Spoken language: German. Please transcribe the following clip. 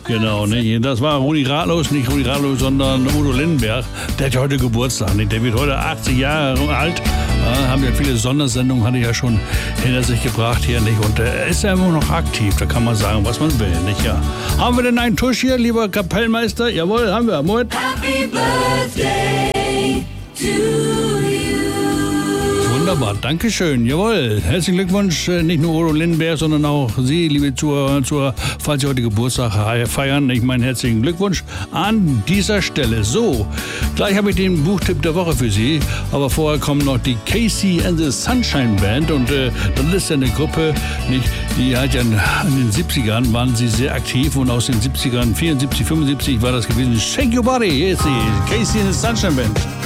Genau, ne? Das war Rudi Ratlos, nicht Rudi Ratlos, sondern Udo Lindenberg. Der hat ja heute Geburtstag, nicht? Der wird heute 80 Jahre alt. Ja, haben ja viele Sondersendungen, hatte ich ja schon hinter sich gebracht hier, nicht? Und er ist ja immer noch aktiv, da kann man sagen, was man will, nicht? Ja. Haben wir denn einen Tusch hier, lieber Kapellmeister? Jawohl, haben wir. Moment. Happy Birthday to you. Wunderbar, Dankeschön, jawohl. Herzlichen Glückwunsch, nicht nur Udo Lindenberg, sondern auch Sie, liebe Zuhörer, falls Sie heute Geburtstag feiern. Ich meine herzlichen Glückwunsch an dieser Stelle. So, gleich habe ich den Buchtipp der Woche für Sie, aber vorher kommen noch die Casey and the Sunshine Band und das ist ja eine Gruppe, nicht, die hat ja in den 70ern waren sie sehr aktiv und aus den 70ern, 74, 75 war das gewesen. Shake Your Body, hier ist sie, Casey and the Sunshine Band.